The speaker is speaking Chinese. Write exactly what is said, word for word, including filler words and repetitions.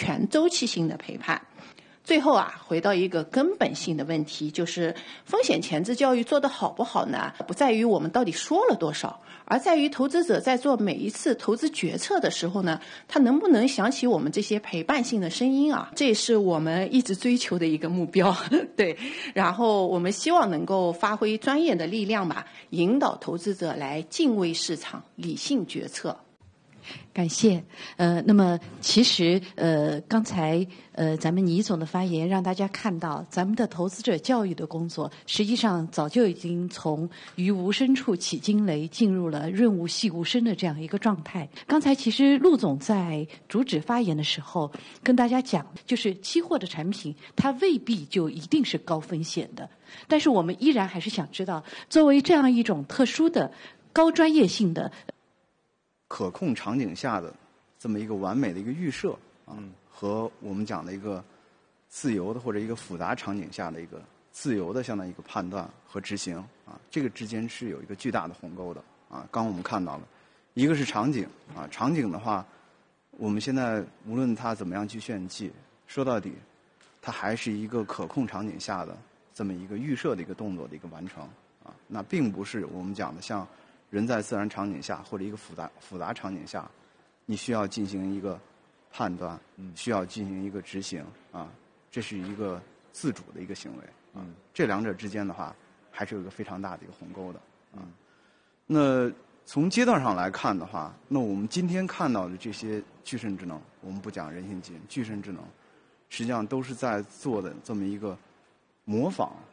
全周期性的陪伴。最后啊，回到一个根本性的问题，就是风险前置教育做得好不好呢？不在于我们到底说了多少，而在于投资者在做每一次投资决策的时候呢，他能不能想起我们这些陪伴性的声音啊？这也是我们一直追求的一个目标。对，然后我们希望能够发挥专业的力量吧，引导投资者来敬畏市场，理性决策。 感谢。呃，那么其实呃，刚才呃，咱们倪总的发言让大家看到，咱们的投资者教育的工作，实际上早就已经从于无声处起惊雷，进入了润物细无声的这样一个状态。刚才其实陆总在主旨发言的时候跟大家讲，就是期货的产品，它未必就一定是高风险的，但是我们依然还是想知道，作为这样一种特殊的、高专业性的。 可控场景下的这么一个完美的一个预设啊，嗯、和我们讲的一个自由的或者一个复杂场景下的一个自由的相当于一个判断和执行啊，这个之间是有一个巨大的鸿沟的啊。刚我们看到了，一个是场景啊，场景的话，我们现在无论它怎么样去炫技，说到底，它还是一个可控场景下的这么一个预设的一个动作的一个完成啊，那并不是我们讲的像。人在自然场景下或者一个复杂复杂场景下，你需要进行一个判断，需要进行一个执行啊，这是一个自主的一个行为啊。这两者之间的话，还是有一个非常大的一个鸿沟的啊。那从阶段上来看的话，那我们今天看到的这些具身智能，我们不讲人形基因，具身智能，实际上都是在做的这么一个模仿